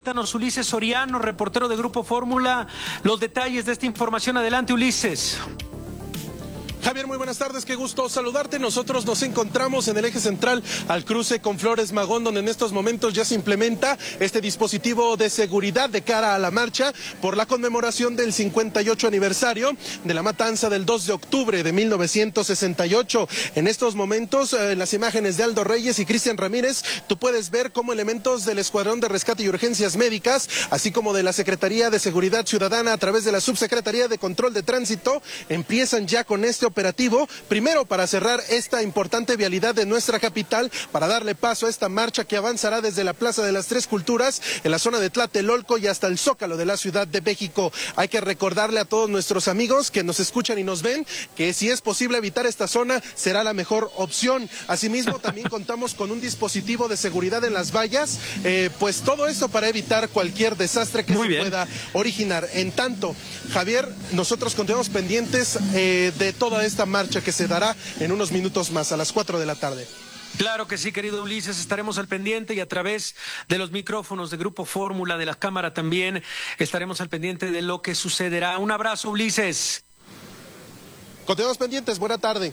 Cuéntanos, Ulises Soriano, reportero de Grupo Fórmula, los detalles de esta información. Adelante, Ulises. Javier, muy buenas tardes, qué gusto saludarte. Nosotros nos encontramos en el eje central al cruce con Flores Magón, donde en estos momentos ya se implementa este dispositivo de seguridad de cara a la marcha por la conmemoración del 58 aniversario de la matanza del 2 de octubre de 1968. En estos momentos, en las imágenes de Aldo Reyes y Cristian Ramírez, tú puedes ver cómo elementos del Escuadrón de Rescate y Urgencias Médicas, así como de la Secretaría de Seguridad Ciudadana a través de la Subsecretaría de Control de Tránsito, empiezan ya con este operativo, primero para cerrar esta importante vialidad de nuestra capital, para darle paso a esta marcha que avanzará desde la Plaza de las Tres Culturas, en la zona de Tlatelolco y hasta el Zócalo de la Ciudad de México. Hay que recordarle a todos nuestros amigos que nos escuchan y nos ven que si es posible evitar esta zona, será la mejor opción. Asimismo, también contamos con un dispositivo de seguridad en las vallas, pues todo esto para evitar cualquier desastre que pueda originar. En tanto, Javier, nosotros continuamos pendientes de toda esta marcha que se dará en unos minutos más, a las 4 de la tarde. Claro que sí, querido Ulises, estaremos al pendiente y a través de los micrófonos de Grupo Fórmula, de la Cámara también, estaremos al pendiente de lo que sucederá. Un abrazo, Ulises. Continuamos pendientes, buena tarde.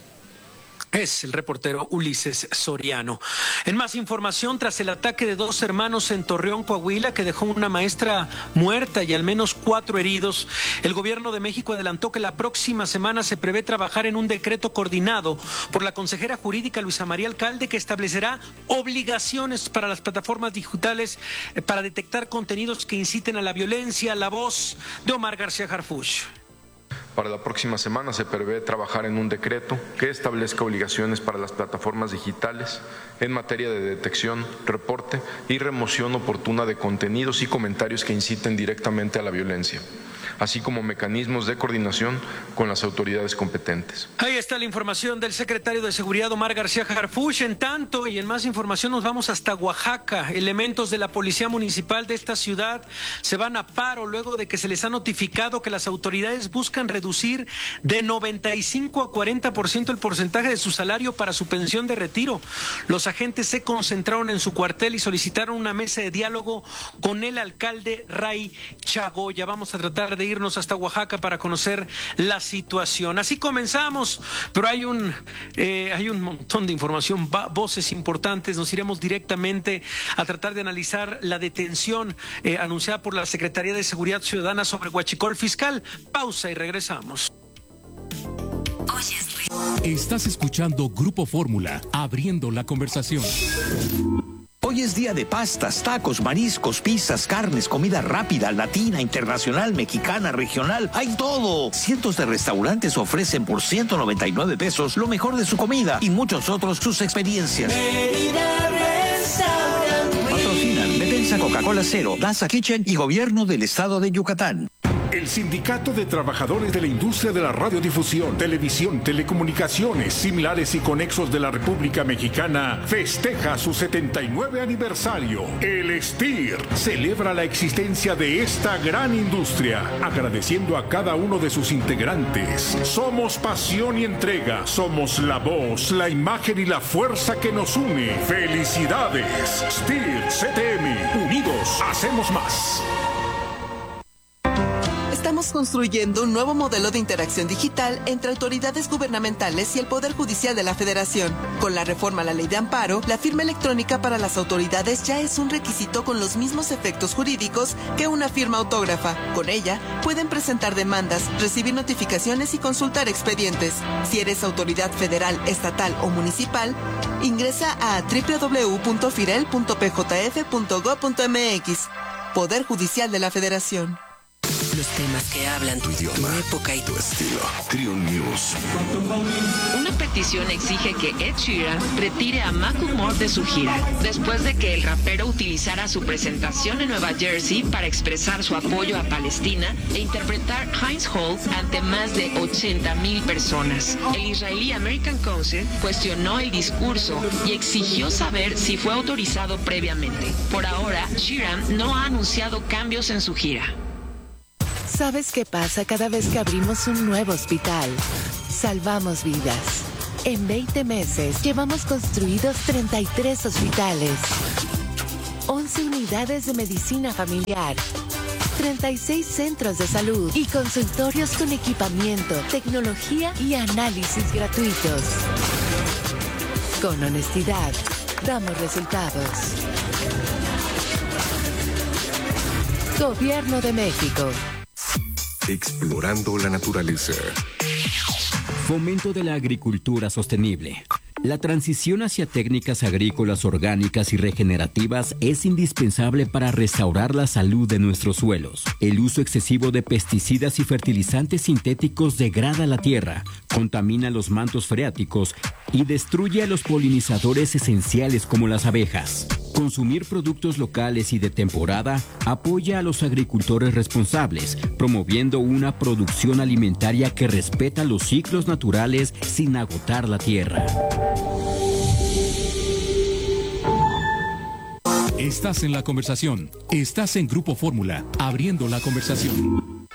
Es el reportero Ulises Soriano. En más información, tras el ataque de 2 hermanos en Torreón, Coahuila, que dejó una maestra muerta y al menos 4 heridos, el gobierno de México adelantó que la próxima semana se prevé trabajar en un decreto coordinado por la consejera jurídica Luisa María Alcalde, que establecerá obligaciones para las plataformas digitales para detectar contenidos que inciten a la violencia. La voz de Omar García Harfuch. Para la próxima semana se prevé trabajar en un decreto que establezca obligaciones para las plataformas digitales en materia de detección, reporte y remoción oportuna de contenidos y comentarios que inciten directamente a la violencia, así como mecanismos de coordinación con las autoridades competentes. Ahí está la información del secretario de Seguridad, Omar García Harfuch. En tanto, y en más información, nos vamos hasta Oaxaca. Elementos de la Policía Municipal de esta ciudad se van a paro luego de que se les ha notificado que las autoridades buscan reducir de 95 a 40% el porcentaje de su salario para su pensión de retiro. Los agentes se concentraron en su cuartel y solicitaron una mesa de diálogo con el alcalde Ray Chagoya. Vamos a tratar de irnos hasta Oaxaca para conocer la situación. Así comenzamos, pero hay un montón de información, voces importantes. Nos iremos directamente a tratar de analizar la detención anunciada por la Secretaría de Seguridad Ciudadana sobre huachicol fiscal. Pausa y regresamos. Estás escuchando Grupo Fórmula, abriendo la conversación. Hoy es día de pastas, tacos, mariscos, pizzas, carnes, comida rápida, latina, internacional, mexicana, regional. ¡Hay todo! Cientos de restaurantes ofrecen por 199 pesos lo mejor de su comida y muchos otros sus experiencias. Patrocinan Defensa, Coca-Cola Cero, Daza Kitchen y Gobierno del Estado de Yucatán. El Sindicato de Trabajadores de la Industria de la Radiodifusión, Televisión, Telecomunicaciones, Similares y Conexos de la República Mexicana festeja su 79 aniversario. El STIR celebra la existencia de esta gran industria, agradeciendo a cada uno de sus integrantes. Somos pasión y entrega, somos la voz, la imagen y la fuerza que nos une. ¡Felicidades! STIR CTM, unidos hacemos más. Estamos construyendo un nuevo modelo de interacción digital entre autoridades gubernamentales y el Poder Judicial de la Federación. Con la reforma a la Ley de Amparo, la firma electrónica para las autoridades ya es un requisito con los mismos efectos jurídicos que una firma autógrafa. Con ella, pueden presentar demandas, recibir notificaciones y consultar expedientes. Si eres autoridad federal, estatal o municipal, ingresa a www.firel.pjf.gov.mx. Poder Judicial de la Federación. Los temas que hablan tu idioma, tu época y tu estilo. Trio News. Una petición exige que Ed Sheeran retire a Macklemore de su gira, después de que el rapero utilizara su presentación en Nueva Jersey para expresar su apoyo a Palestina e interpretar Heinz Hall ante más de 80,000 personas. El israelí American Council cuestionó el discurso y exigió saber si fue autorizado previamente. Por ahora, Sheeran no ha anunciado cambios en su gira. ¿Sabes qué pasa cada vez que abrimos un nuevo hospital? Salvamos vidas. En 20 meses llevamos construidos 33 hospitales. 11 unidades de medicina familiar, 36 centros de salud y consultorios con equipamiento, tecnología y análisis gratuitos. Con honestidad, damos resultados. Gobierno de México. Explorando la naturaleza. Fomento de la agricultura sostenible. La transición hacia técnicas agrícolas orgánicas y regenerativas es indispensable para restaurar la salud de nuestros suelos. El uso excesivo de pesticidas y fertilizantes sintéticos degrada la tierra, contamina los mantos freáticos y destruye a los polinizadores esenciales como las abejas. Consumir productos locales y de temporada apoya a los agricultores responsables, promoviendo una producción alimentaria que respeta los ciclos naturales sin agotar la tierra. Estás en la conversación. Estás en Grupo Fórmula, abriendo la conversación.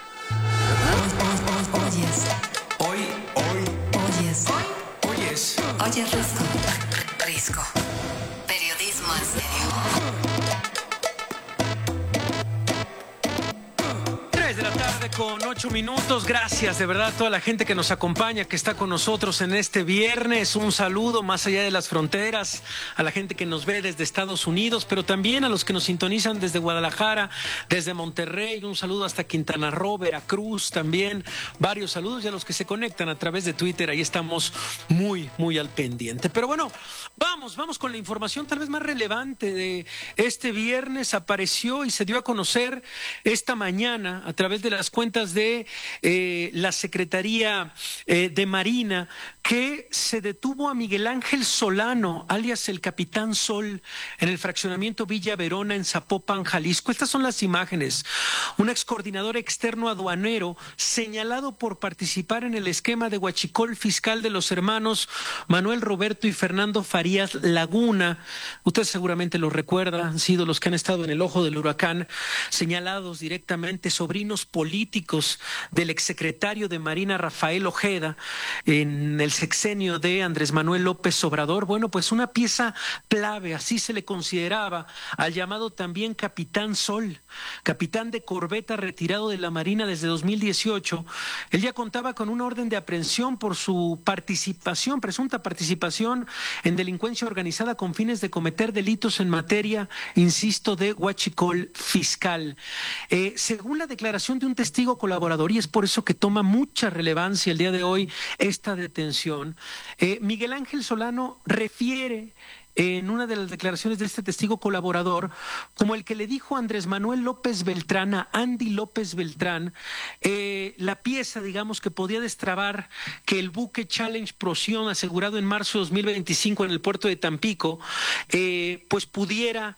Oye, Risco. Periodismo en serio. 3 de la tarde con 8 minutos. Gracias de verdad a toda la gente que nos acompaña, que está con nosotros en este viernes. Un saludo más allá de las fronteras, a la gente que nos ve desde Estados Unidos, pero también a los que nos sintonizan desde Guadalajara, desde Monterrey. Un saludo hasta Quintana Roo, Veracruz también. Varios saludos y a los que se conectan a través de Twitter. Ahí estamos muy al pendiente. Pero bueno, vamos con la información tal vez más relevante de este viernes. Apareció y se dio a conocer esta mañana a través de las cuentas de la Secretaría de Marina que se detuvo a Miguel Ángel Solano, alias el Capitán Sol, en el fraccionamiento Villa Verona en Zapopan, Jalisco. Estas son las imágenes. Un excoordinador externo aduanero señalado por participar en el esquema de huachicol fiscal de los hermanos Manuel Roberto y Fernando Farías Laguna. Usted seguramente lo recuerda, han sido los que han estado en el ojo del huracán, señalados directamente, sobrinos políticos del exsecretario de Marina Rafael Ojeda en el sexenio de Andrés Manuel López Obrador. Bueno, pues una pieza clave, así se le consideraba al llamado también Capitán Sol, capitán de corbeta retirado de la Marina desde 2018. Él ya contaba con una orden de aprehensión por su participación, presunta participación en delincuencia organizada con fines de cometer delitos en materia, insisto, de huachicol fiscal. Según la declaración de un testigo colaborador, y es por eso que toma mucha relevancia el día de hoy esta detención, Miguel Ángel Solano refiere en una de las declaraciones de este testigo colaborador como el que le dijo a Andrés Manuel López Beltrán, a Andy López Beltrán, la pieza, digamos, que podía destrabar que el buque Challenge Procyon, asegurado en marzo de 2025 en el puerto de Tampico, pues pudiera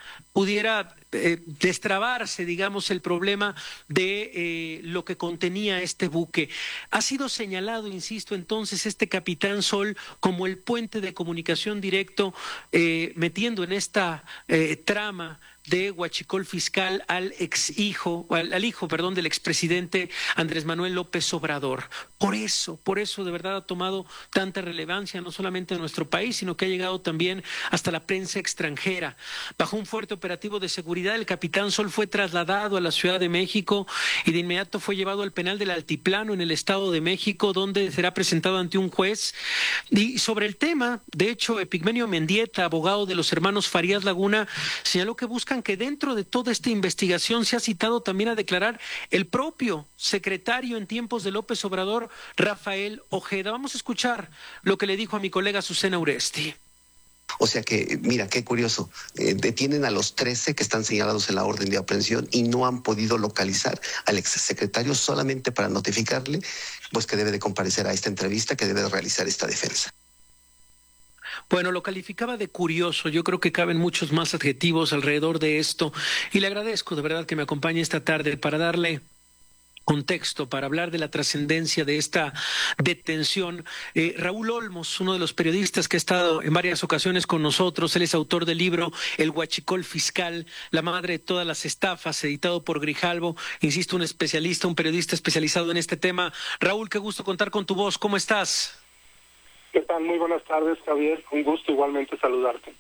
destrabarse, digamos, el problema de lo que contenía este buque. Ha sido señalado, insisto, entonces este Capitán Sol como el puente de comunicación directo, metiendo en esta trama de huachicol fiscal al hijo del expresidente Andrés Manuel López Obrador. Por eso de verdad ha tomado tanta relevancia, no solamente en nuestro país, sino que ha llegado también hasta la prensa extranjera. Bajo un fuerte operativo de seguridad, el Capitán Sol fue trasladado a la Ciudad de México y de inmediato fue llevado al penal del Altiplano en el Estado de México, donde será presentado ante un juez. Y sobre el tema, de hecho, Epigmenio Mendieta, abogado de los hermanos Farías Laguna, señaló que buscan que dentro de toda esta investigación se ha citado también a declarar el propio secretario en tiempos de López Obrador, Rafael Ojeda. Vamos a escuchar lo que le dijo a mi colega Azucena Uresti. O sea que, mira, qué curioso, detienen a los 13 que están señalados en la orden de aprehensión y no han podido localizar al exsecretario solamente para notificarle pues que debe de comparecer a esta entrevista, que debe de realizar esta defensa. Bueno, lo calificaba de curioso. Yo creo que caben muchos más adjetivos alrededor de esto y le agradezco de verdad que me acompañe esta tarde para darle contexto, para hablar de la trascendencia de esta detención. Raúl Olmos, uno de los periodistas que ha estado en varias ocasiones con nosotros, él es autor del libro El huachicol fiscal, la madre de todas las estafas, editado por Grijalbo, insisto, un especialista, un periodista especializado en este tema. Raúl, qué gusto contar con tu voz, ¿cómo estás? ¿Qué tal? Muy buenas tardes, Javier, un gusto igualmente saludarte.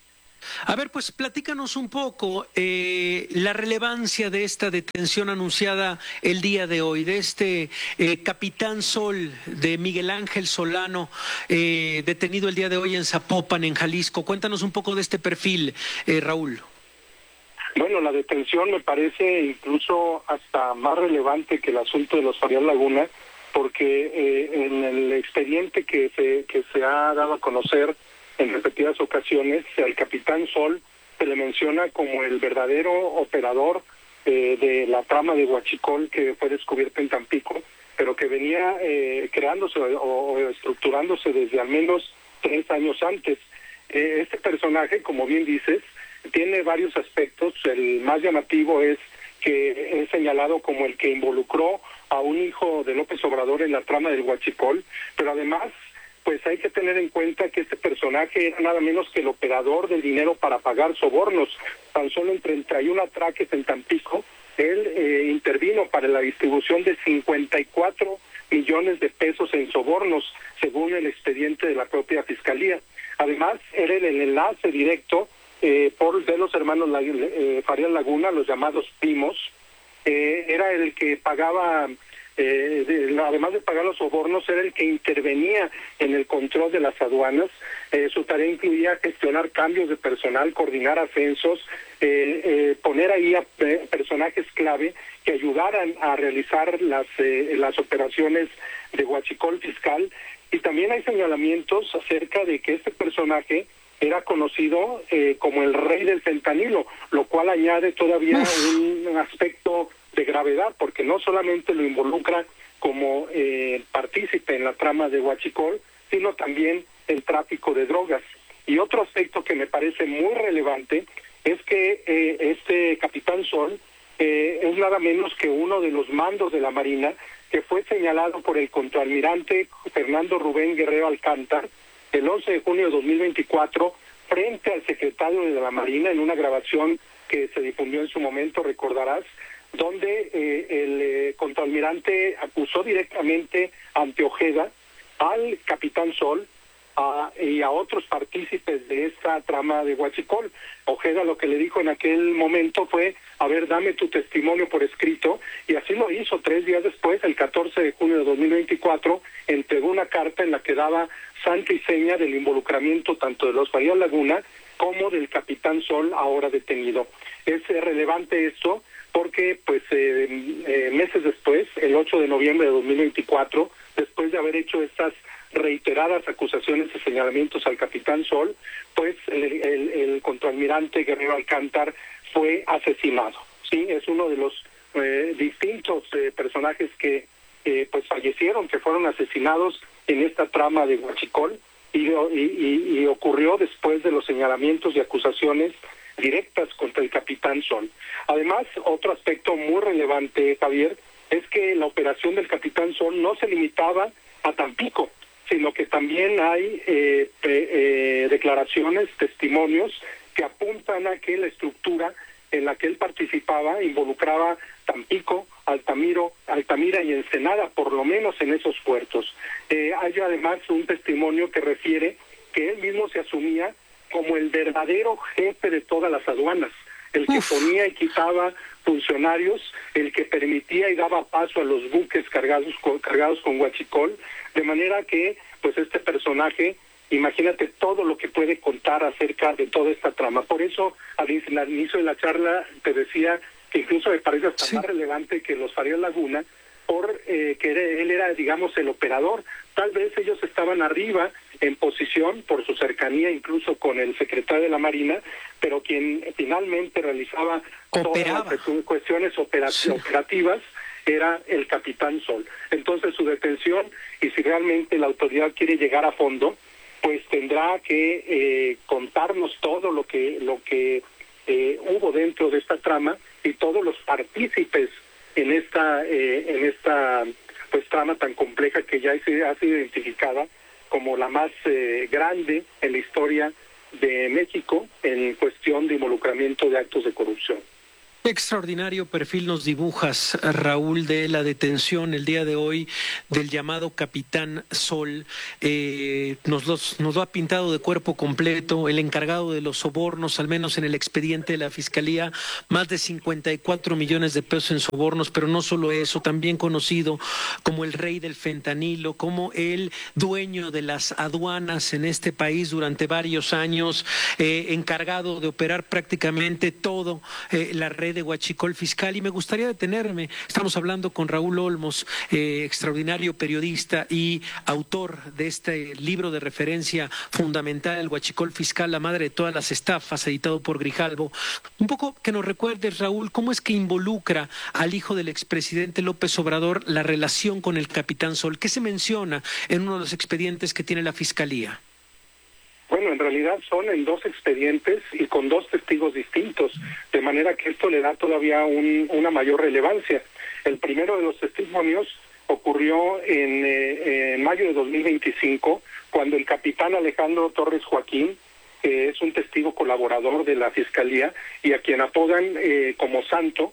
A ver, pues platícanos un poco la relevancia de esta detención anunciada el día de hoy, de este Capitán Sol, de Miguel Ángel Solano, detenido el día de hoy en Zapopan, en Jalisco. Cuéntanos un poco de este perfil, Raúl. Bueno, la detención me parece incluso hasta más relevante que el asunto de los Farial Laguna, porque en el expediente que se ha dado a conocer en repetidas ocasiones, al Capitán Sol se le menciona como el verdadero operador de la trama de Huachicol que fue descubierta en Tampico, pero que venía creándose o estructurándose desde al menos 3 años antes. Este personaje, como bien dices, tiene varios aspectos. El más llamativo es que es señalado como el que involucró a un hijo de López Obrador en la trama del Huachicol, pero además pues hay que tener en cuenta que este personaje era nada menos que el operador del dinero para pagar sobornos. Tan solo en 31 atraques en Tampico, él intervino para la distribución de 54 millones de pesos en sobornos, según el expediente de la propia Fiscalía. Además, era el enlace directo de los hermanos Farial Laguna, los llamados primos. Era el que pagaba, además de pagar los sobornos, era el que intervenía en el control de las aduanas. Su tarea incluía gestionar cambios de personal, coordinar ascensos, poner ahí a personajes clave que ayudaran a realizar las operaciones de huachicol fiscal. Y también hay señalamientos acerca de que este personaje era conocido como el rey del fentanilo, lo cual añade todavía un aspecto de gravedad, porque no solamente lo involucra como partícipe en la trama de Huachicol, sino también el tráfico de drogas. Y otro aspecto que me parece muy relevante es que este Capitán Sol es nada menos que uno de los mandos de la Marina que fue señalado por el contraalmirante Fernando Rubén Guerrero Alcántar el 11 de junio de 2024 frente al secretario de la Marina en una grabación que se difundió en su momento, recordarás, donde el contraalmirante acusó directamente ante Ojeda al Capitán Sol y a otros partícipes de esta trama de Huachicol. Ojeda lo que le dijo en aquel momento fue: a ver, dame tu testimonio por escrito, y así lo hizo. 3 días después, el 14 de junio de 2024, entregó una carta en la que daba santa y seña del involucramiento tanto de los Farial Laguna como del Capitán Sol, ahora detenido. Es relevante esto porque pues meses después, el 8 de noviembre de 2024, después de haber hecho estas reiteradas acusaciones y señalamientos al Capitán Sol, pues el contraalmirante Guerrero Alcántar fue asesinado. Sí, es uno de los distintos personajes que pues fallecieron, que fueron asesinados en esta trama de Huachicol, y ocurrió después de los señalamientos y acusaciones directas contra el Capitán Sol. Además, otro aspecto muy relevante, Javier, es que la operación del Capitán Sol no se limitaba a Tampico, sino que también hay declaraciones, testimonios que apuntan a que la estructura en la que él participaba involucraba Tampico, Altamira y Ensenada, por lo menos en esos puertos. Hay además un testimonio que refiere que él mismo se asumía como el verdadero jefe de todas las aduanas, el que ponía y quitaba funcionarios, el que permitía y daba paso a los buques cargados con huachicol, de manera que pues este personaje, imagínate todo lo que puede contar acerca de toda esta trama. Por eso al inicio de la charla te decía que incluso me parece hasta más relevante que los Farial Laguna, que él era, digamos, el operador. Tal vez ellos estaban arriba en posición por su cercanía incluso con el secretario de la Marina, pero quien finalmente realizaba todas las cuestiones operativas era el Capitán Sol. Entonces su detención, y si realmente la autoridad quiere llegar a fondo, pues tendrá que contarnos todo lo que hubo dentro de esta trama y todos los partícipes en esta pues trama tan compleja que ya ha sido identificada como la más grande en la historia de México en cuestión de involucramiento de actos de corrupción. Extraordinario perfil nos dibujas, Raúl, de la detención el día de hoy del llamado Capitán Sol. Nos lo ha pintado de cuerpo completo, el encargado de los sobornos, al menos en el expediente de la Fiscalía, más de 54 millones de pesos en sobornos, pero no solo eso, también conocido como el rey del fentanilo, como el dueño de las aduanas en este país durante varios años, encargado de operar prácticamente todo la red de Huachicol Fiscal. Y me gustaría detenerme, estamos hablando con Raúl Olmos, extraordinario periodista y autor de este libro de referencia fundamental, el Huachicol Fiscal, la madre de todas las estafas, editado por Grijalbo. Un poco que nos recuerdes, Raúl, cómo es que involucra al hijo del expresidente López Obrador la relación con el Capitán Sol. ¿Qué se menciona en uno de los expedientes que tiene la Fiscalía? Bueno, en realidad son en 2 expedientes y con 2 testigos distintos, de manera que esto le da todavía una mayor relevancia. El primero de los testimonios ocurrió en mayo de 2025, cuando el capitán Alejandro Torres Joaquín, que es un testigo colaborador de la Fiscalía y a quien apodan como Santo,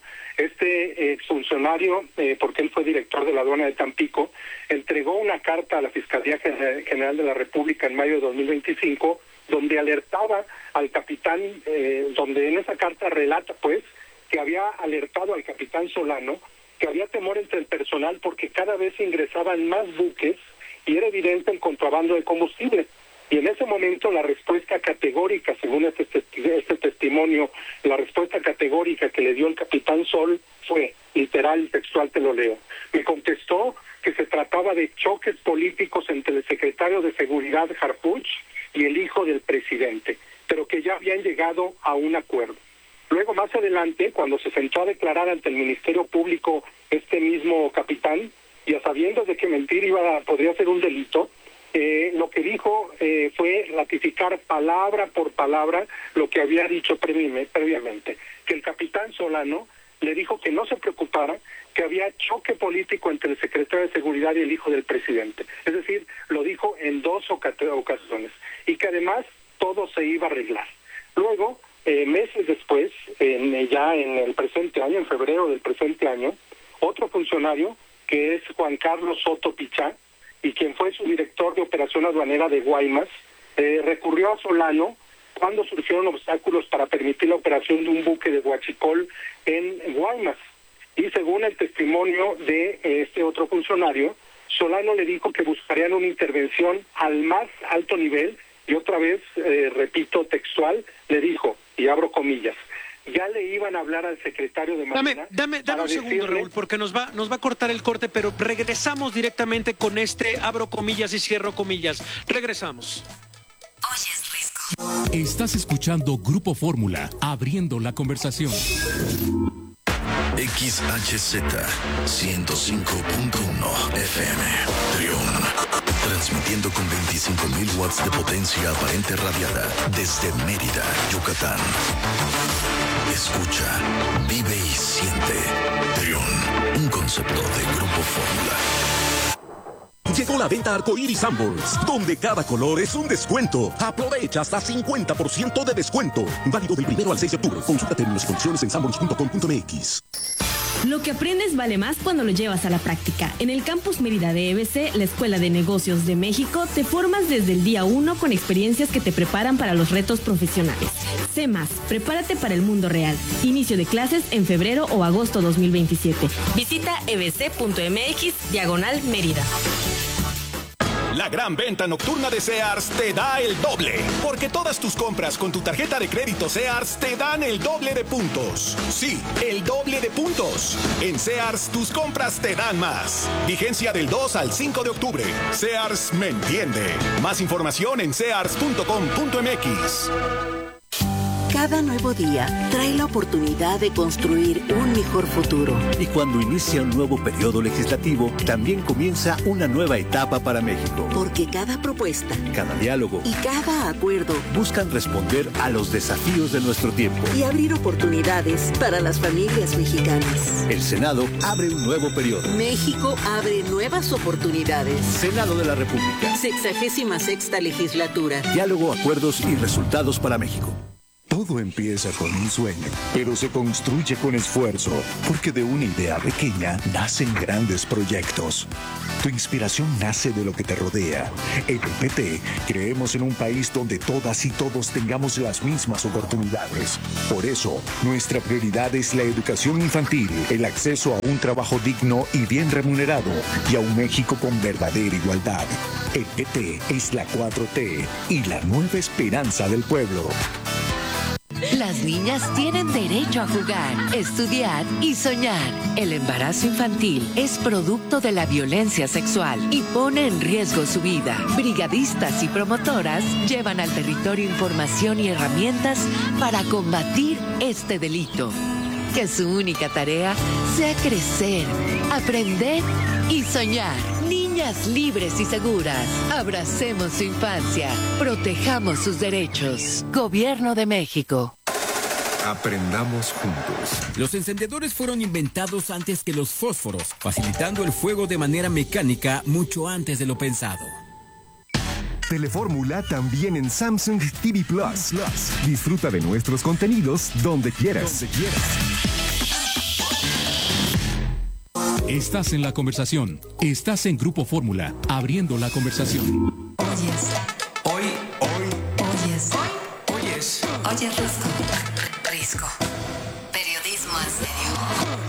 este exfuncionario, porque él fue director de la aduana de Tampico, entregó una carta a la Fiscalía General de la República en mayo de 2025, donde alertaba al capitán, donde en esa carta relata, pues, que había alertado al capitán Solano que había temor entre el personal porque cada vez ingresaban más buques y era evidente el contrabando de combustible. Y en ese momento la respuesta categórica, según este testimonio, la respuesta categórica que le dio el capitán Sol fue, literal, textual, te lo leo. Me contestó que se trataba de choques políticos entre el secretario de Seguridad Harfuch y el hijo del presidente, pero que ya habían llegado a un acuerdo. Luego, más adelante, cuando se sentó a declarar ante el Ministerio Público este mismo capitán, y a sabiendas de que mentir podría ser un delito, lo que dijo fue ratificar palabra por palabra lo que había dicho previamente, que el capitán Solano le dijo que no se preocupara, que había choque político entre el secretario de Seguridad y el hijo del presidente. Es decir, lo dijo en 2 ocasiones, y que además todo se iba a arreglar. Luego, meses después, ya en el presente año, en febrero del presente año, otro funcionario, que es Juan Carlos Soto Pichá, y quien fue su director de operación aduanera de Guaymas, recurrió a Solano cuando surgieron obstáculos para permitir la operación de un buque de Huachicol en Guaymas. Y según el testimonio de este otro funcionario, Solano le dijo que buscarían una intervención al más alto nivel, y otra vez, repito textual, le dijo, y abro comillas, ya le iban a hablar al secretario de Marina. Dame un segundo, Raúl, porque nos va a cortar el corte, pero regresamos directamente con abro comillas y cierro comillas. Regresamos. Oyes Risco. Estás escuchando Grupo Fórmula, abriendo la conversación. XHZ 105.1 FM Trión, transmitiendo con 25.000 watts de potencia aparente radiada desde Mérida, Yucatán. Escucha, vive y siente. Trión, un concepto de Grupo Fórmula. Llegó la venta Arcoíris Sanborns, donde cada color es un descuento. Aprovecha hasta 50% de descuento. Válido del 1 al 6 de octubre. Consulta términos y condiciones en sanborns.com.mx. Lo que aprendes vale más cuando lo llevas a la práctica. En el Campus Mérida de EBC, la Escuela de Negocios de México, te formas desde el día 1 con experiencias que te preparan para los retos profesionales. Sé más, prepárate para el mundo real. Inicio de clases en febrero o agosto 2027. Visita ebc.mx/Mérida. La gran venta nocturna de Sears te da el doble, porque todas tus compras con tu tarjeta de crédito Sears te dan el doble de puntos. Sí, el doble de puntos. En Sears tus compras te dan más. Vigencia del 2 al 5 de octubre. Sears me entiende. Más información en sears.com.mx. Cada nuevo día trae la oportunidad de construir un mejor futuro. Y cuando inicia un nuevo periodo legislativo, también comienza una nueva etapa para México. Porque cada propuesta, cada diálogo y cada acuerdo buscan responder a los desafíos de nuestro tiempo y abrir oportunidades para las familias mexicanas. El Senado abre un nuevo periodo. México abre nuevas oportunidades. Senado de la República. 66ª legislatura. Diálogo, acuerdos y resultados para México. Todo empieza con un sueño, pero se construye con esfuerzo, porque de una idea pequeña nacen grandes proyectos. Tu inspiración nace de lo que te rodea. En el PT creemos en un país donde todas y todos tengamos las mismas oportunidades. Por eso, nuestra prioridad es la educación infantil, el acceso a un trabajo digno y bien remunerado, y a un México con verdadera igualdad. El PT es la 4T y la nueva esperanza del pueblo. Las niñas tienen derecho a jugar, estudiar y soñar. El embarazo infantil es producto de la violencia sexual y pone en riesgo su vida. Brigadistas y promotoras llevan al territorio información y herramientas para combatir este delito. Que su única tarea sea crecer, aprender y soñar. Niñas libres y seguras. Abracemos su infancia. Protejamos sus derechos. Gobierno de México. Aprendamos juntos. Los encendedores fueron inventados antes que los fósforos, facilitando el fuego de manera mecánica mucho antes de lo pensado. Telefórmula también en Samsung TV Plus. Disfruta de nuestros contenidos donde quieras. Estás en la conversación. Estás en Grupo Fórmula, abriendo la conversación. Oyes Risco. Periodismo en serio.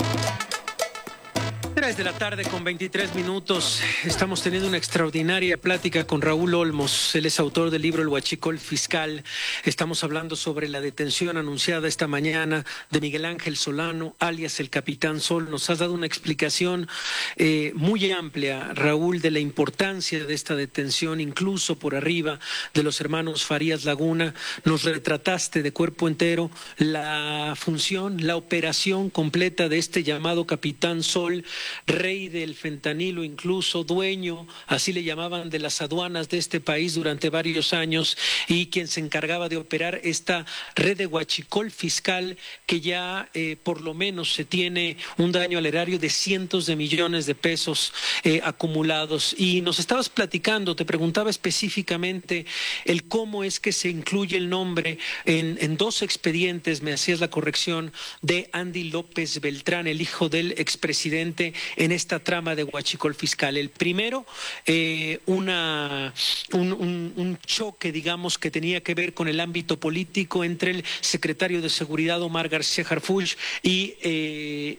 3 de la tarde con 23 minutos. Estamos teniendo una extraordinaria plática con Raúl Olmos. Él es autor del libro El Huachicol Fiscal. Estamos hablando sobre la detención anunciada esta mañana de Miguel Ángel Solano, alias el Capitán Sol. Nos has dado una explicación muy amplia, Raúl, de la importancia de esta detención, incluso por arriba de los hermanos Farías Laguna. Nos retrataste de cuerpo entero la función, la operación completa de este llamado Capitán Sol, rey del fentanilo, incluso dueño, así le llamaban, de las aduanas de este país durante varios años, y quien se encargaba de operar esta red de huachicol fiscal que ya por lo menos se tiene un daño al erario de cientos de millones de pesos acumulados. Y nos estabas platicando, te preguntaba específicamente el cómo es que se incluye el nombre en dos expedientes, me hacías la corrección, de Andy López Beltrán, el hijo del expresidente, en esta trama de huachicol fiscal. El primero, un choque, digamos, que tenía que ver con el ámbito político entre el secretario de Seguridad Omar García Harfuch y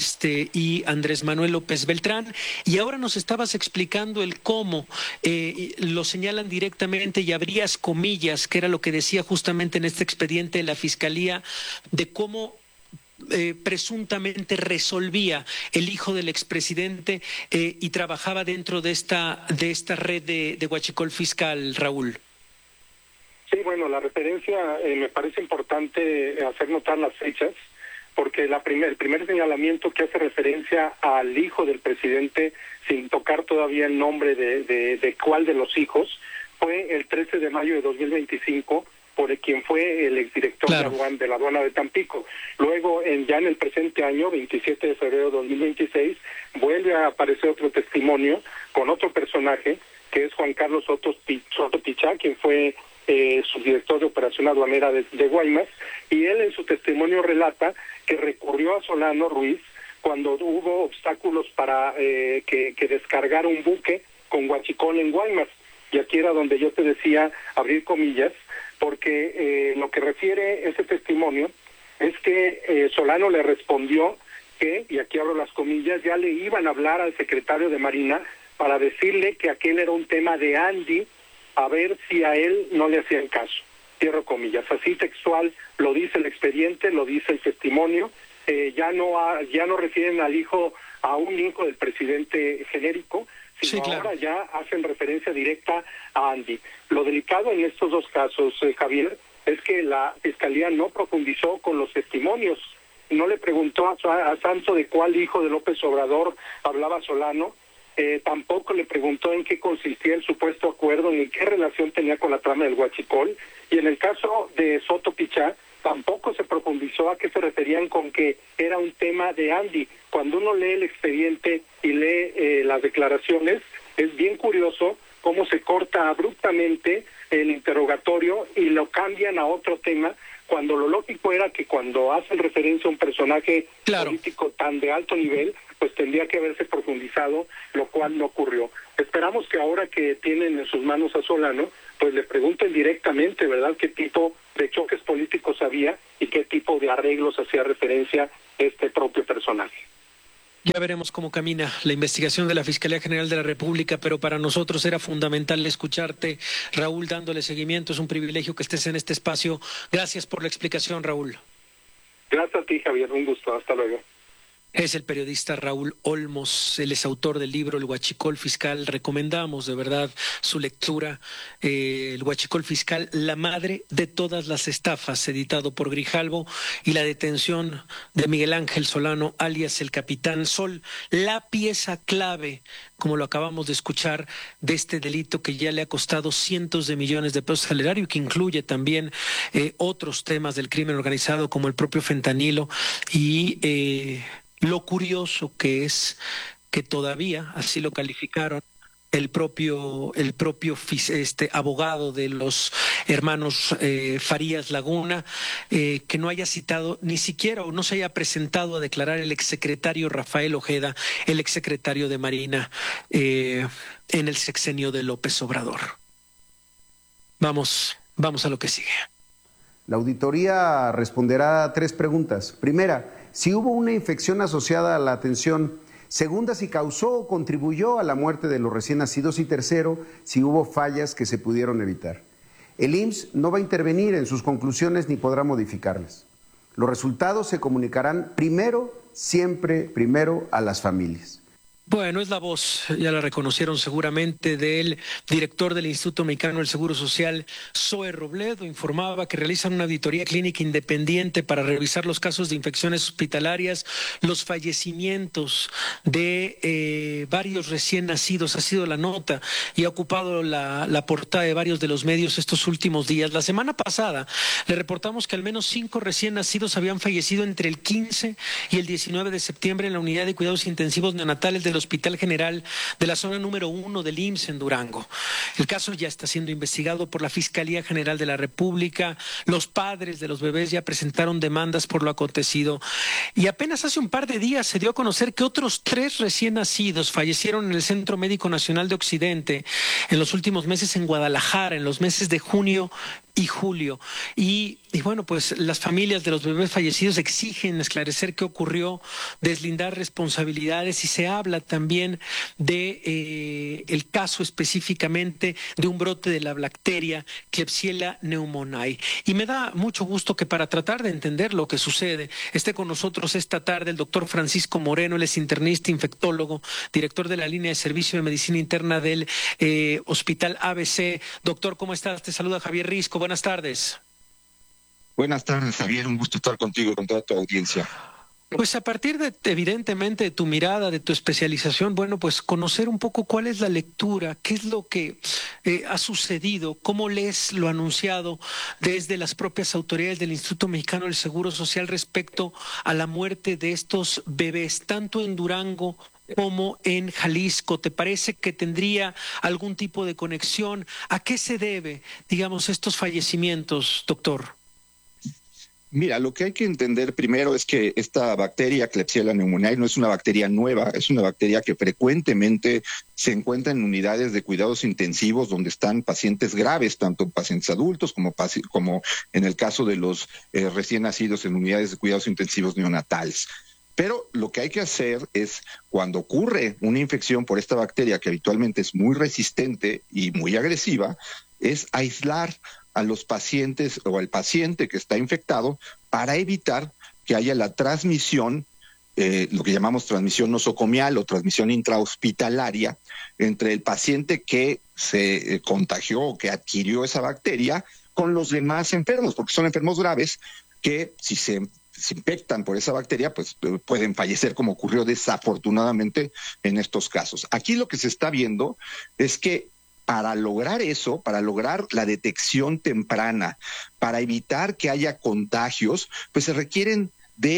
Andrés Manuel López Beltrán. Y ahora nos estabas explicando el cómo lo señalan directamente, y abrías comillas, que era lo que decía justamente en este expediente de la Fiscalía, de cómo presuntamente resolvía el hijo del expresidente y trabajaba dentro de esta red de huachicol fiscal, Raúl. Sí, bueno, la referencia me parece importante hacer notar las fechas, porque el primer señalamiento que hace referencia al hijo del presidente, sin tocar todavía el nombre de cuál de los hijos, fue el 13 de mayo de 2025, por quien fue el exdirector de la aduana de Tampico. Luego, ya en el presente año, 27 de febrero de 2026, vuelve a aparecer otro testimonio con otro personaje, que es Juan Carlos Soto Pichá, quien fue subdirector de operación aduanera de Guaymas, y él en su testimonio relata que recurrió a Solano Ruiz cuando hubo obstáculos para que descargara un buque con huachicol en Guaymas. Y aquí era donde yo te decía, abrir comillas, porque lo que refiere ese testimonio es que Solano le respondió que, y aquí abro las comillas, ya le iban a hablar al secretario de Marina para decirle que aquel era un tema de Andy, a ver si a él no le hacían caso. Cierro comillas. Así textual lo dice el expediente, lo dice el testimonio. Ya no refieren al hijo, a un hijo del presidente genérico, sino ahora ya hacen referencia directa a Andy. Lo delicado en estos dos casos, Javier, es que la Fiscalía no profundizó con los testimonios. No le preguntó a Santo de cuál hijo de López Obrador hablaba Solano, tampoco le preguntó en qué consistía el supuesto acuerdo ni qué relación tenía con la trama del huachicol, y en el caso de Soto Pichá tampoco se profundizó a qué se referían con que era un tema de Andy. Cuando uno lee el expediente y lee las declaraciones, es bien curioso cómo se corta abruptamente el interrogatorio y lo cambian a otro tema, cuando lo lógico era que cuando hacen referencia a un personaje político tan de alto nivel, pues tendría que haberse profundizado, lo cual no ocurrió. Esperamos que ahora que tienen en sus manos a Solano, pues le pregunten directamente, ¿verdad?, qué tipo de choques políticos había y qué tipo de arreglos hacía referencia este propio personaje. Ya veremos cómo camina la investigación de la Fiscalía General de la República, pero para nosotros era fundamental escucharte, Raúl, dándole seguimiento. Es un privilegio que estés en este espacio. Gracias por la explicación, Raúl. Gracias a ti, Javier. Un gusto. Hasta luego. Es el periodista Raúl Olmos, él es autor del libro El Huachicol Fiscal. Recomendamos de verdad su lectura, El Huachicol Fiscal, la madre de todas las estafas, editado por Grijalvo, y la detención de Miguel Ángel Solano, alias el Capitán Sol, la pieza clave, como lo acabamos de escuchar, de este delito que ya le ha costado cientos de millones de pesos al erario, que incluye también otros temas del crimen organizado como el propio fentanilo y lo curioso que es que todavía, así lo calificaron, el propio abogado de los hermanos Farías Laguna, que no haya citado ni siquiera o no se haya presentado a declarar el exsecretario Rafael Ojeda, el exsecretario de Marina en el sexenio de López Obrador. Vamos a lo que sigue. La auditoría responderá a 3 preguntas. Primera, si hubo una infección asociada a la atención. Segunda, si causó o contribuyó a la muerte de los recién nacidos. Y tercero, si hubo fallas que se pudieron evitar. El IMSS no va a intervenir en sus conclusiones ni podrá modificarlas. Los resultados se comunicarán siempre primero a las familias. Bueno, es la voz, ya la reconocieron seguramente, del director del Instituto Mexicano del Seguro Social, Zoe Robledo. Informaba que realizan una auditoría clínica independiente para revisar los casos de infecciones hospitalarias, los fallecimientos de varios recién nacidos. Ha sido la nota y ha ocupado la portada de varios de los medios estos últimos días. La semana pasada le reportamos que al menos 5 recién nacidos habían fallecido entre el 15 y el 19 de septiembre en la unidad de cuidados intensivos neonatales del Hospital General de la zona número 1 del IMSS en Durango. El caso ya está siendo investigado por la Fiscalía General de la República. Los padres de los bebés ya presentaron demandas por lo acontecido. Y apenas hace un par de días se dio a conocer que otros 3 recién nacidos fallecieron en el Centro Médico Nacional de Occidente en los últimos meses en Guadalajara, en los meses de junio y julio. Y bueno, pues las familias de los bebés fallecidos exigen esclarecer qué ocurrió, deslindar responsabilidades, y se habla también de el caso específicamente de un brote de la bacteria Klebsiella pneumoniae. Y me da mucho gusto que para tratar de entender lo que sucede esté con nosotros esta tarde el doctor Francisco Moreno. Él es internista, infectólogo, director de la línea de servicio de medicina interna del Hospital ABC. Doctor, ¿cómo estás? Te saluda Javier Risco. Buenas tardes. Buenas tardes, Javier. Un gusto estar contigo y con toda tu audiencia. Pues a partir de, evidentemente, de tu mirada, de tu especialización, bueno, pues conocer un poco cuál es la lectura, qué es lo que ha sucedido, cómo lees lo anunciado desde las propias autoridades del Instituto Mexicano del Seguro Social respecto a la muerte de estos bebés, tanto en Durango como en Jalisco. ¿Te parece que tendría algún tipo de conexión? ¿A qué se debe, digamos, estos fallecimientos, doctor? Mira, lo que hay que entender primero es que esta bacteria Klebsiella pneumoniae no es una bacteria nueva, es una bacteria que frecuentemente se encuentra en unidades de cuidados intensivos donde están pacientes graves, tanto pacientes adultos como en el caso de los recién nacidos en unidades de cuidados intensivos neonatales. Pero lo que hay que hacer es, cuando ocurre una infección por esta bacteria, que habitualmente es muy resistente y muy agresiva, es aislar a los pacientes o al paciente que está infectado para evitar que haya la transmisión, lo que llamamos transmisión nosocomial o transmisión intrahospitalaria, entre el paciente que se contagió o que adquirió esa bacteria con los demás enfermos, porque son enfermos graves que si se infectan por esa bacteria, pues pueden fallecer, como ocurrió desafortunadamente en estos casos. Aquí lo que se está viendo es que para lograr eso, para lograr la detección temprana, para evitar que haya contagios, pues se requieren de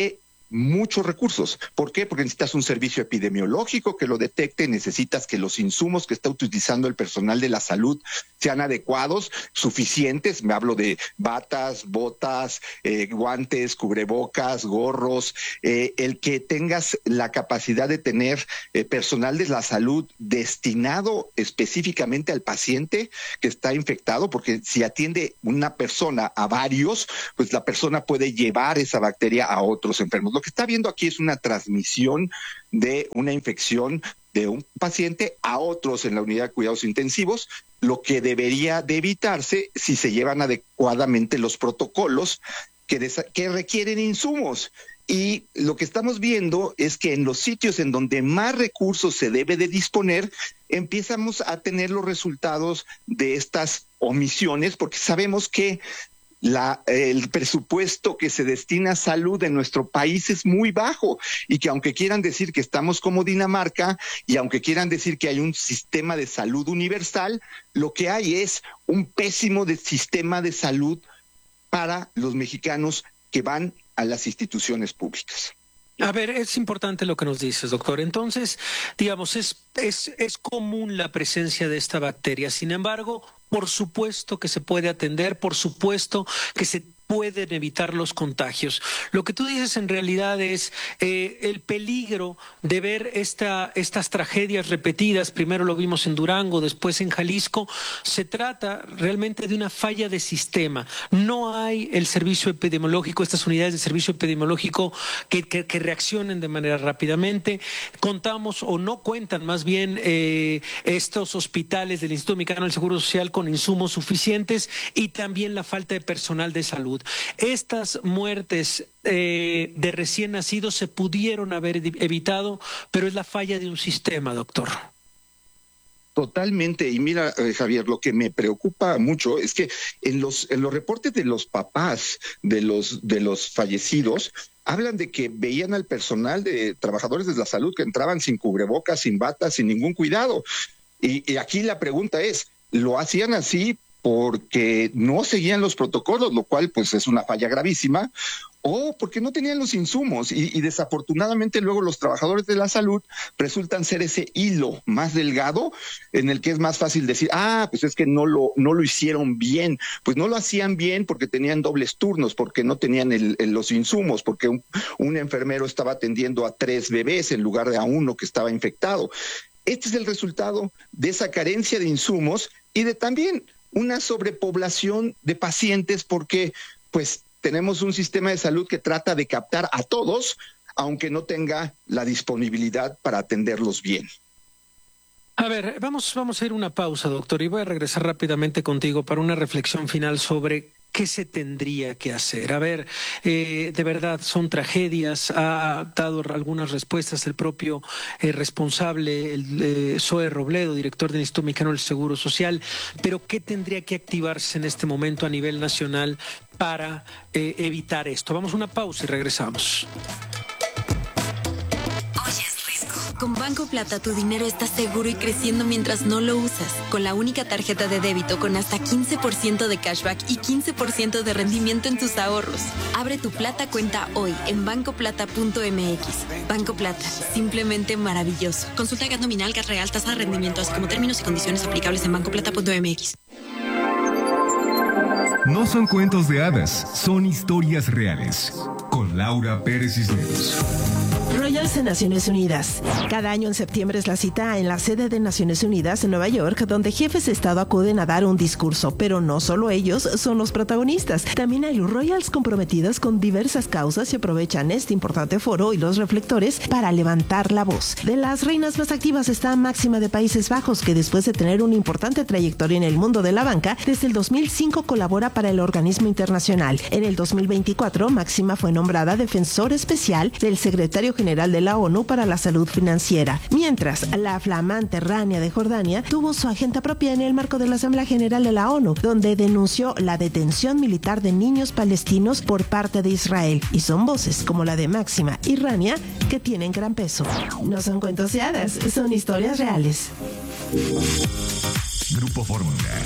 muchos recursos. ¿Por qué? Porque necesitas un servicio epidemiológico que lo detecte, necesitas que los insumos que está utilizando el personal de la salud sean adecuados, suficientes. Me hablo de batas, botas, guantes, cubrebocas, gorros, el que tengas la capacidad de tener personal de la salud destinado específicamente al paciente que está infectado, porque si atiende una persona a varios, pues la persona puede llevar esa bacteria a otros enfermos. Lo que está viendo aquí es una transmisión de una infección de un paciente a otros en la unidad de cuidados intensivos, lo que debería de evitarse si se llevan adecuadamente los protocolos que requieren insumos. Y lo que estamos viendo es que en los sitios en donde más recursos se debe de disponer, empezamos a tener los resultados de estas omisiones, porque sabemos que el presupuesto que se destina a salud en nuestro país es muy bajo, y que aunque quieran decir que estamos como Dinamarca y aunque quieran decir que hay un sistema de salud universal, lo que hay es un pésimo sistema de salud para los mexicanos que van a las instituciones públicas. A ver, es importante lo que nos dices, doctor. Entonces, digamos, es común la presencia de esta bacteria. Sin embargo, por supuesto que se puede atender, por supuesto que se pueden evitar los contagios. Lo que tú dices en realidad es el peligro de ver estas tragedias repetidas. Primero lo vimos en Durango, después en Jalisco. Se trata realmente de una falla de sistema. No hay el servicio epidemiológico, estas unidades de servicio epidemiológico que reaccionen de manera rápidamente. Contamos o no cuentan más bien estos hospitales del Instituto Mexicano del Seguro Social con insumos suficientes, y también la falta de personal de salud. Estas muertes de recién nacidos se pudieron haber evitado, pero es la falla de un sistema, doctor. Totalmente. Y mira, Javier, lo que me preocupa mucho es que en los reportes de los papás de los fallecidos hablan de que veían al personal de trabajadores de la salud que entraban sin cubrebocas, sin batas, sin ningún cuidado. Y aquí la pregunta es, ¿lo hacían así porque no seguían los protocolos, lo cual pues es una falla gravísima, o porque no tenían los insumos? Y desafortunadamente luego los trabajadores de la salud resultan ser ese hilo más delgado en el que es más fácil decir, pues es que no lo hicieron bien. Pues no lo hacían bien porque tenían dobles turnos, porque no tenían los insumos, porque un enfermero estaba atendiendo a 3 bebés en lugar de a 1 que estaba infectado. Este es el resultado de esa carencia de insumos y de también una sobrepoblación de pacientes, porque pues tenemos un sistema de salud que trata de captar a todos, aunque no tenga la disponibilidad para atenderlos bien. A ver, vamos a ir una pausa, doctor, y voy a regresar rápidamente contigo para una reflexión final sobre qué se tendría que hacer. A ver, de verdad son tragedias, ha dado algunas respuestas el propio responsable, el Zoe Robledo, director del Instituto Mexicano del Seguro Social, pero ¿qué tendría que activarse en este momento a nivel nacional para evitar esto? Vamos a una pausa y regresamos. Con Banco Plata tu dinero está seguro y creciendo mientras no lo usas. Con la única tarjeta de débito con hasta 15% de cashback y 15% de rendimiento en tus ahorros. Abre tu Plata cuenta hoy en bancoplata.mx. Banco Plata, simplemente maravilloso. Consulta gas nominal, gas real, tasa de rendimiento, así como términos y condiciones aplicables en bancoplata.mx. No son cuentos de hadas, son historias reales. Con Laura Pérez Cisneros. Royals de Naciones Unidas. Cada año en septiembre es la cita en la sede de Naciones Unidas en Nueva York, donde jefes de Estado acuden a dar un discurso, pero no solo ellos son los protagonistas. También hay Royals comprometidos con diversas causas y aprovechan este importante foro y los reflectores para levantar la voz. De las reinas más activas está Máxima de Países Bajos, que después de tener una importante trayectoria en el mundo de la banca, desde el 2005 colabora para el organismo internacional. En el 2024, Máxima fue nombrada defensor especial del secretario general de la ONU para la salud financiera, mientras la flamante Rania de Jordania tuvo su agenda propia en el marco de la Asamblea General de la ONU, donde denunció la detención militar de niños palestinos por parte de Israel, y son voces como la de Máxima y Rania que tienen gran peso. No son cuentos de hadas, son historias reales. Grupo Fórmula.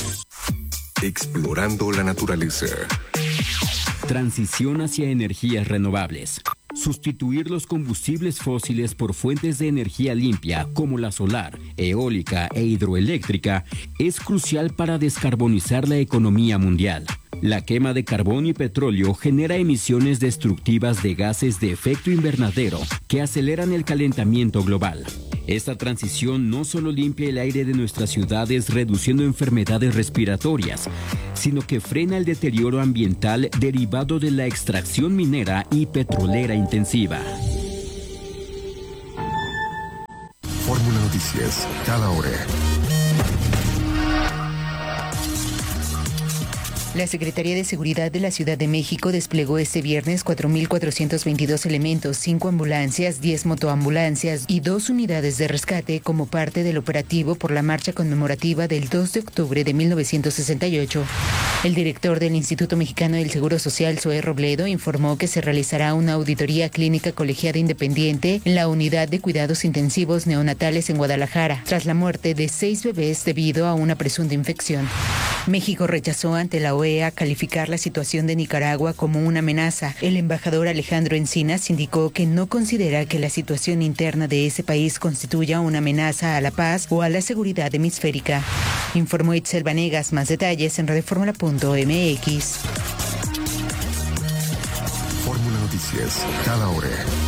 Explorando la naturaleza. Transición hacia energías renovables. Sustituir los combustibles fósiles por fuentes de energía limpia como la solar, eólica e hidroeléctrica es crucial para descarbonizar la economía mundial. La quema de carbón y petróleo genera emisiones destructivas de gases de efecto invernadero que aceleran el calentamiento global. Esta transición no solo limpia el aire de nuestras ciudades reduciendo enfermedades respiratorias, sino que frena el deterioro ambiental derivado de la extracción minera y petrolera intensiva. Fórmula Noticias, cada hora. La Secretaría de Seguridad de la Ciudad de México desplegó este viernes 4.422 elementos, 5 ambulancias, 10 motoambulancias y 2 unidades de rescate como parte del operativo por la marcha conmemorativa del 2 de octubre de 1968. El director del Instituto Mexicano del Seguro Social, Zoé Robledo, informó que se realizará una auditoría clínica colegiada independiente en la unidad de cuidados intensivos neonatales en Guadalajara, tras la muerte de 6 bebés debido a una presunta infección. México rechazó ante la OEA calificar la situación de Nicaragua como una amenaza. El embajador Alejandro Encinas indicó que no considera que la situación interna de ese país constituya una amenaza a la paz o a la seguridad hemisférica. Informó Itzel Vanegas. Más detalles en radioformula.mx. Fórmula Noticias, cada hora.